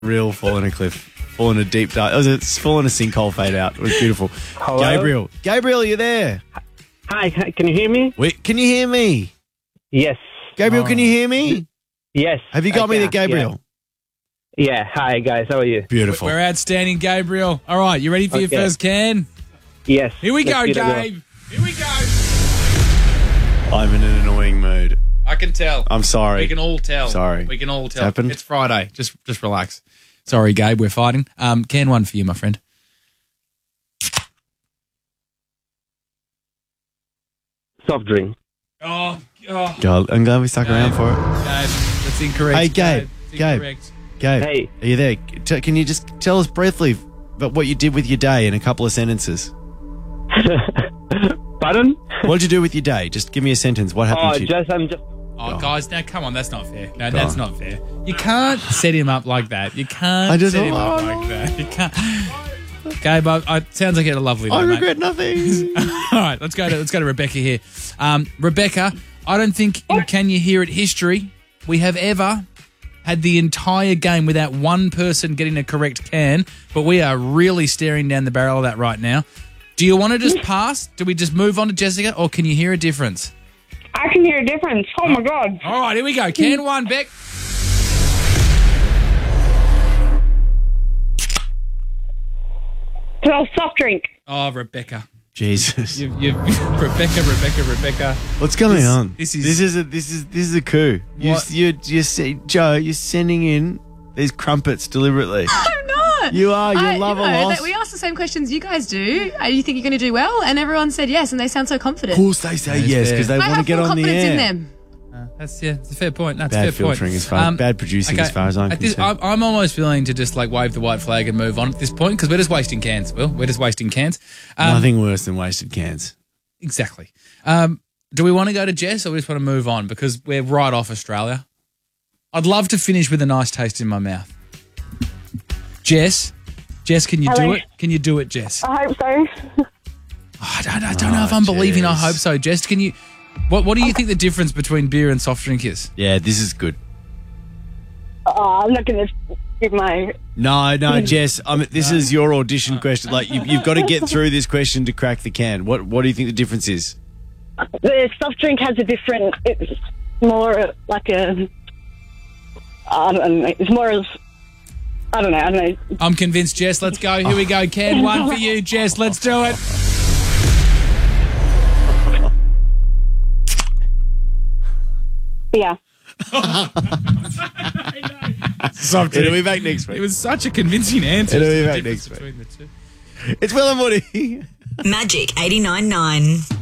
Real fall in a cliff. Fall in a deep dive. It's fall in a sinkhole fade out. It was beautiful. Hello? Gabriel. Gabriel, you there? Hi, can you hear me? Wait, can you hear me? Yes. Gabriel, can you hear me? Yes. Have you got me there, Gabriel? Yeah. Hi, guys. How are you? Beautiful. We're outstanding, Gabriel. All right, you ready for your Okay. first can? Yes. Here we go, Let's give it a go. Gabe. Here we go. I'm in an annoying mood. I can tell. I'm sorry. We can all tell. Sorry. We can all tell. happened? It's Friday. Just relax. Sorry, Gabe. We're fighting. Can one for you, my friend. Soft drink. Oh. God, I'm glad we stuck around for it. Gabe, that's incorrect. Hey, Gabe. It's Gabe. incorrect. Gabe, Hey. are you there? Can you just tell us briefly about what you did with your day in a couple of sentences? Pardon? What did you do with your day? Just give me a sentence. What happened to you? I'm just. Oh, guys, now come on. That's not fair. No, that's not fair. You can't set him up like that. You can't set him up like that. You can't. Gabe, it sounds like you had a lovely day, I mate. regret nothing. All right, let's go to Rebecca here. Rebecca, I don't think in Can You Hear It history we have ever had the entire game without one person getting a correct can, but we are really staring down the barrel of that right now. Do you want to just pass? Do we just move on to Jessica, or can you hear a difference? I can hear a difference. Oh, my God. All right, here we go. Can one, Beck. So, soft drink. Oh, Rebecca. Jesus. Rebecca. What's going on? this This is a coup. What? Joe, you're sending in these crumpets deliberately. I'm not. You are. You love a loss. We asked the same questions you guys do. You think you're going to do well? And everyone said yes, and they sound so confident. Of course they say yes because they I want to have get full on the confidence air. in them. It's a fair point. That's Bad a fair point. filtering as far bad producing as far as I'm concerned. I'm almost willing to just wave the white flag and move on at this point because we're just wasting cans. Will, we're just wasting cans. Nothing worse than wasted cans. Exactly. Do we want to go to Jess or we just want to move on because we're right off Australia? I'd love to finish with a nice taste in my mouth. Jess, can you do it? Can you do it, Jess? I hope so. I don't know if I'm believing. I hope so, Jess. Can you? What do you think the difference between beer and soft drink is? Yeah, this is good. I'm not going to give my... No, Jess. This is your audition question. Like you've got to get through this question to crack the can. What do you think the difference is? The soft drink has a different... It's more like a... I don't know. It's more of... I don't know. I'm convinced, Jess. Let's go. Here we go. Can one for you, Jess. Let's do it. Yeah. Soft It'll be back next It week. was such a convincing answer. It'll be The back difference next week. between the two. It's Will and Woody. Magic 89.9.